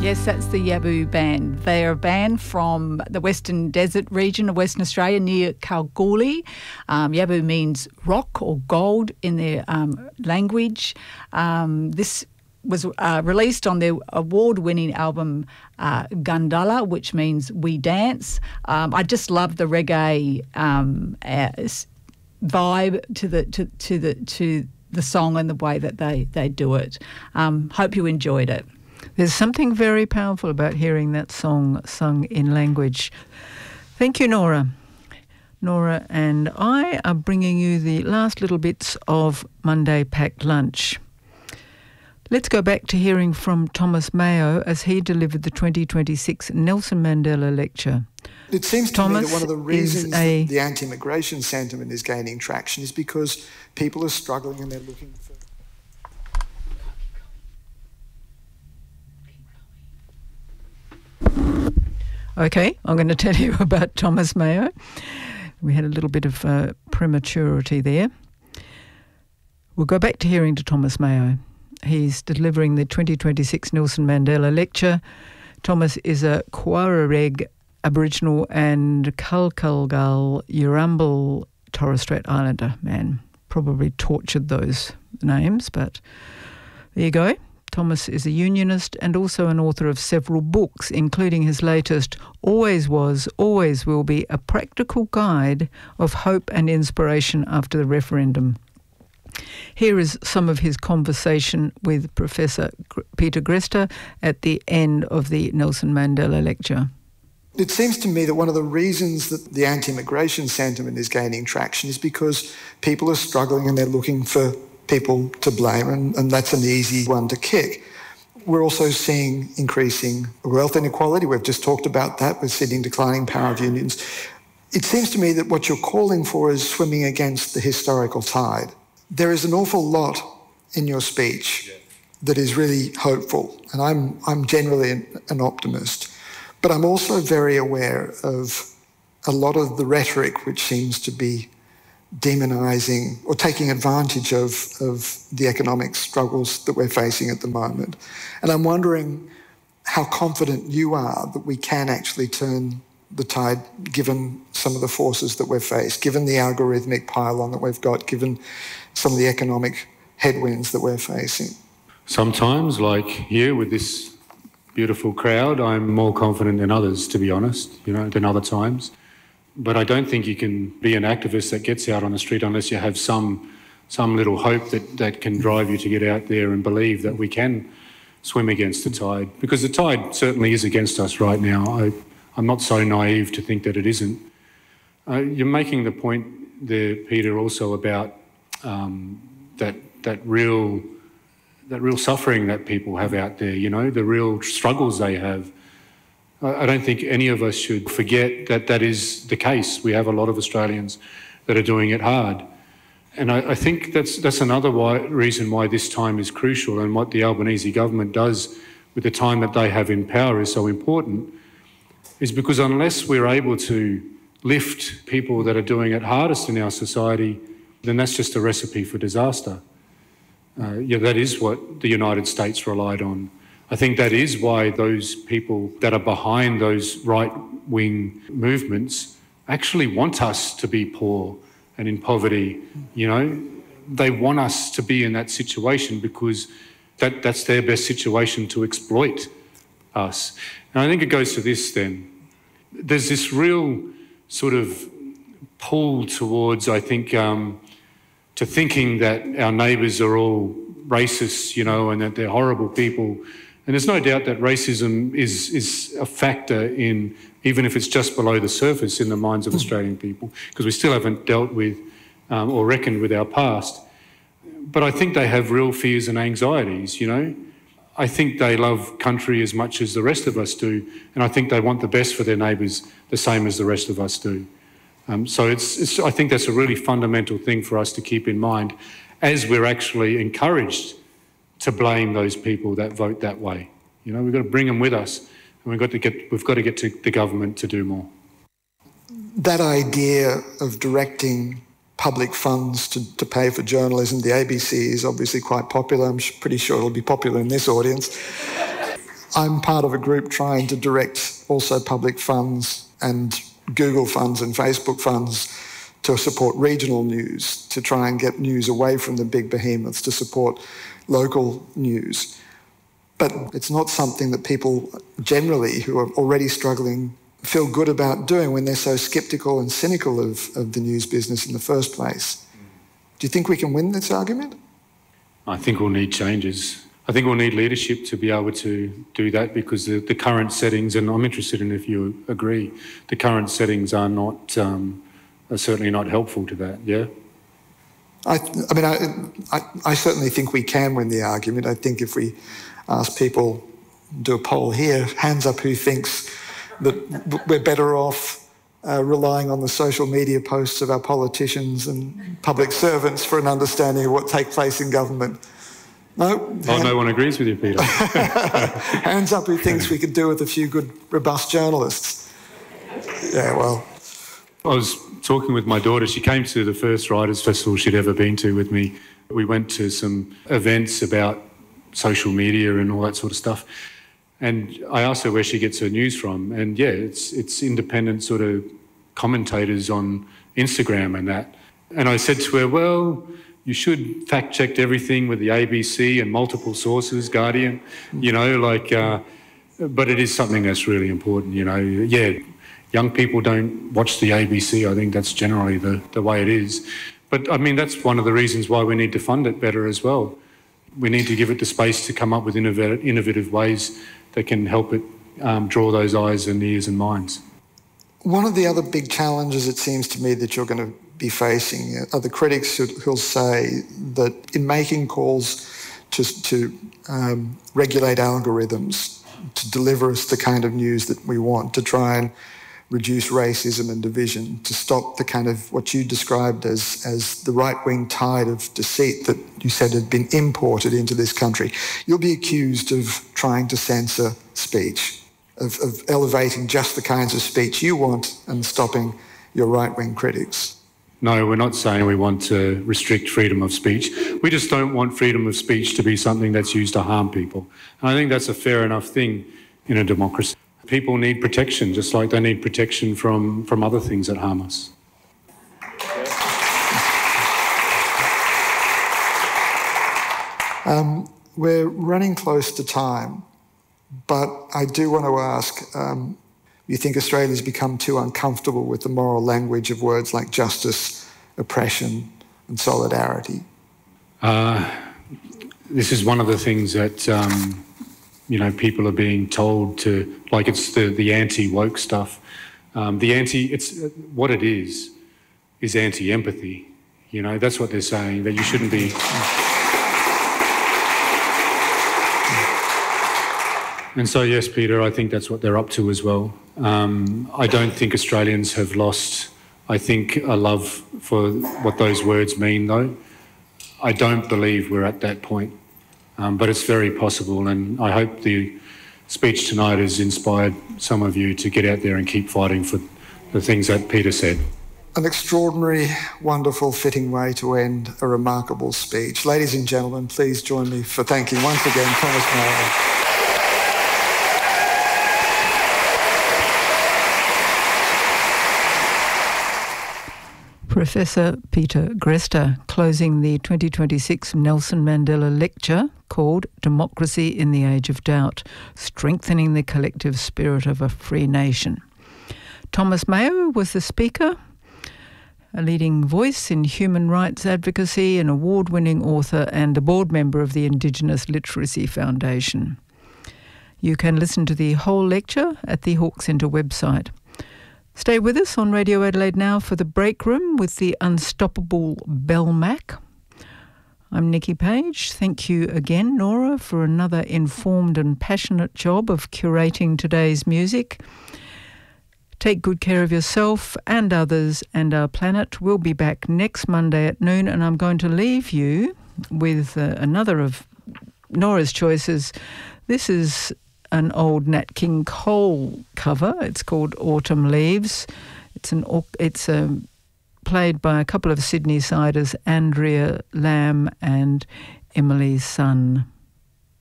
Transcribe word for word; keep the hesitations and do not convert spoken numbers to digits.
Yes, that's the Yabu Band. They are a band from the Western Desert region of Western Australia near Kalgoorlie. Um, Yabu means rock or gold in their um, language. Um, this was uh, released on their award-winning album uh, Gundala, which means We Dance. Um, I just love the reggae um, uh, vibe to the to to the to the song and the way that they they do it. Um, hope you enjoyed it. There's something very powerful about hearing that song sung in language. Thank you, Nora. Nora and I are bringing you the last little bits of Monday Packed Lunch. Let's go back to hearing from Thomas Mayo as he delivered the twenty twenty-six Nelson Mandela Lecture. It seems to Thomas me that one of the reasons a... that the anti-immigration sentiment is gaining traction is because people are struggling and they're looking for... Okay, I'm going to tell you about Thomas Mayo. We had a little bit of uh, prematurity there. We'll go back to hearing to Thomas Mayo. He's delivering the twenty twenty-six Nelson Mandela Lecture. Thomas is a Quarareg Aboriginal and Kalkalgal Yurambal Torres Strait Islander man. Probably tortured those names, but there you go. Thomas is a unionist and also an author of several books, including his latest, Always Was, Always Will Be, a practical guide of hope and inspiration after the referendum. Here is some of his conversation with Professor Peter Greste at the end of the Nelson Mandela Lecture. It seems to me that one of the reasons that the anti-immigration sentiment is gaining traction is because people are struggling and they're looking for people to blame, and, and that's an easy one to kick. We're also seeing increasing wealth inequality. We've just talked about that. We're seeing declining power of unions. It seems to me that what you're calling for is swimming against the historical tide. There is an awful lot in your speech that is really hopeful, and I'm, I'm generally an, an optimist. But I'm also very aware of a lot of the rhetoric which seems to be demonising or taking advantage of, of the economic struggles that we're facing at the moment. And I'm wondering how confident you are that we can actually turn the tide given some of the forces that we've faced, given the algorithmic pylon that we've got, given some of the economic headwinds that we're facing. Sometimes, like here with this beautiful crowd, I'm more confident than others, to be honest, you know, than other times. But I don't think you can be an activist that gets out on the street unless you have some some little hope that, that can drive you to get out there and believe that we can swim against the tide. Because the tide certainly is against us right now. I, I'm not so naive to think that it isn't. Uh, you're making the point there, Peter, also about um, that that real that real suffering that people have out there. You know, the real struggles they have. I don't think any of us should forget that that is the case. We have a lot of Australians that are doing it hard. And I, I think that's that's another why, reason why this time is crucial, and what the Albanese government does with the time that they have in power is so important, is because unless we're able to lift people that are doing it hardest in our society, then that's just a recipe for disaster. Uh, yeah, that is what the United States relied on. I think that is why those people that are behind those right-wing movements actually want us to be poor and in poverty. You know, they want us to be in that situation because that, that's their best situation to exploit us. And I think it goes to this then. There's this real sort of pull towards, I think, um, to thinking that our neighbours are all racists, you know, and that they're horrible people. And there's no doubt that racism is is a factor in, even if it's just below the surface, in the minds of Australian people, because we still haven't dealt with um, or reckoned with our past. But I think they have real fears and anxieties, you know. I think they love country as much as the rest of us do, and I think they want the best for their neighbours the same as the rest of us do. Um, so it's, it's, I think that's a really fundamental thing for us to keep in mind as we're actually encouraged to blame those people that vote that way. You know, we've got to bring them with us, and we've got to get, we've got to get to the government to do more. That idea of directing public funds to, to pay for journalism, the A B C is obviously quite popular. I'm pretty sure it'll be popular in this audience. I'm part of a group trying to direct also public funds and Google funds and Facebook funds to support regional news, to try and get news away from the big behemoths, to support local news. But it's not something that people generally who are already struggling feel good about doing when they're so sceptical and cynical of, of the news business in the first place. Do you think we can win this argument? I think we'll need changes. I think we'll need leadership to be able to do that, because the, the current settings, and I'm interested in if you agree, the current settings are not um, are certainly not helpful to that, yeah? I, I mean, I, I, I certainly think we can win the argument. I think if we ask people, do a poll here, hands up who thinks that we're better off uh, relying on the social media posts of our politicians and public servants for an understanding of what takes place in government. No? Oh, hand, no one agrees with you, Peter. Hands up who thinks we could do with a few good, robust journalists. Yeah, well... I was talking with my daughter. She came to the first Writers' Festival she'd ever been to with me. We went to some events about social media and all that sort of stuff. And I asked her where she gets her news from. And, yeah, it's it's independent sort of commentators on Instagram and that. And I said to her, well, you should fact-check everything with the A B C and multiple sources, Guardian, you know, like... Uh, but it is something that's really important, you know. Yeah, young people don't watch the A B C. I think that's generally the, the way it is. But, I mean, that's one of the reasons why we need to fund it better as well. We need to give it the space to come up with innovative, innovative ways that can help it um, draw those eyes and ears and minds. One of the other big challenges, it seems to me, that you're going to be facing are the critics who, who'll say that in making calls to, to um, regulate algorithms, to deliver us the kind of news that we want, to try and reduce racism and division, to stop the kind of what you described as, as the right-wing tide of deceit that you said had been imported into this country. You'll be accused of trying to censor speech, of, of elevating just the kinds of speech you want and stopping your right-wing critics. No, we're not saying we want to restrict freedom of speech. We just don't want freedom of speech to be something that's used to harm people. And I think that's a fair enough thing in a democracy. People need protection, just like they need protection from, from other things that harm us. Um, we're running close to time, but I do want to ask, um, you think Australia's become too uncomfortable with the moral language of words like justice, oppression and solidarity? Uh, this is one of the things that... Um, you know, people are being told to, like it's the, the anti-woke stuff. Um, the anti, it's what it is, is anti-empathy. You know, that's what they're saying, that you shouldn't be... And so, yes, Peter, I think that's what they're up to as well. Um, I don't think Australians have lost, I think, a love for what those words mean, though. I don't believe we're at that point. Um, but it's very possible, and I hope the speech tonight has inspired some of you to get out there and keep fighting for the things that Peter said. An extraordinary, wonderful, fitting way to end a remarkable speech. Ladies and gentlemen, please join me for thanking once again Thomas Mayo. Professor Peter Greste closing the twenty twenty-six Nelson Mandela Lecture called Democracy in the Age of Doubt, Strengthening the Collective Spirit of a Free Nation. Thomas Mayo was the speaker, a leading voice in human rights advocacy, an award-winning author and a board member of the Indigenous Literacy Foundation. You can listen to the whole lecture at the Hawke Centre website. Stay with us on Radio Adelaide now for the Break Room with the unstoppable Bell Mac. I'm Nikki Page. Thank you again, Nora, for another informed and passionate job of curating today's music. Take good care of yourself and others and our planet. We'll be back next Monday at noon, and I'm going to leave you with uh, another of Nora's choices. This is an old Nat King Cole cover. It's called Autumn Leaves. It's an it's a, played by a couple of Sydney siders, Andrea Lamb and Emily Sun.